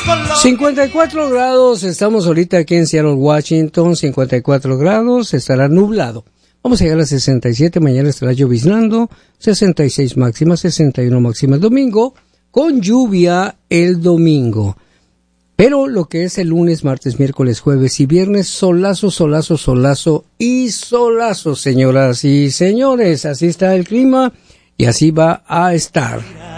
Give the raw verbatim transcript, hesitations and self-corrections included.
cincuenta y cuatro grados, estamos ahorita aquí en Seattle, Washington, cincuenta y cuatro grados, estará nublado. Vamos a llegar a sesenta y siete, mañana estará lloviznando, sesenta y seis máxima, sesenta y uno máxima el domingo, con lluvia el domingo. Pero lo que es el lunes, martes, miércoles, jueves y viernes, solazo, solazo, solazo y solazo, señoras y señores. Así está el clima y así va a estar.